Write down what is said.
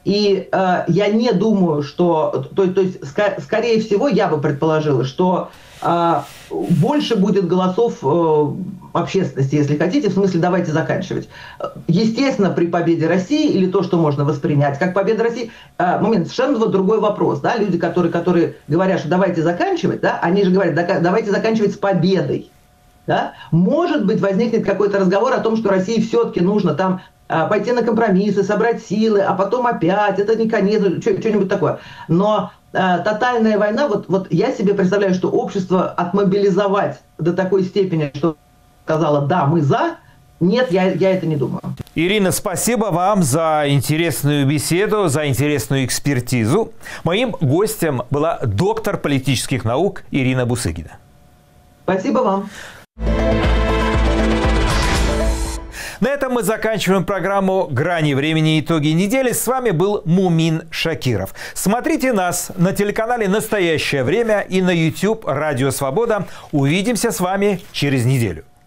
И я не думаю, что... То есть, скорее всего, я бы предположила, что больше будет голосов общественности, если хотите, в смысле давайте заканчивать. Естественно, при победе России, или то, что можно воспринять как победа России, момент, совершенно другой вопрос. Да? Люди, которые говорят, что давайте заканчивать, да? Они же говорят, давайте заканчивать с победой. Да? Может быть, возникнет какой-то разговор о том, что России все-таки нужно там пойти на компромиссы, собрать силы, а потом опять, это не конец, что-нибудь такое. Но тотальная война, вот я себе представляю, что общество отмобилизовать до такой степени, что сказала, да, мы за, нет, я это не думаю. Ирина, спасибо вам за интересную беседу, за интересную экспертизу. Моим гостем была доктор политических наук Ирина Бусыгина. Спасибо вам. На этом мы заканчиваем программу «Грани времени. Итоги недели». С вами был Мумин Шакиров. Смотрите нас на телеканале «Настоящее время» и на YouTube «Радио Свобода». Увидимся с вами через неделю.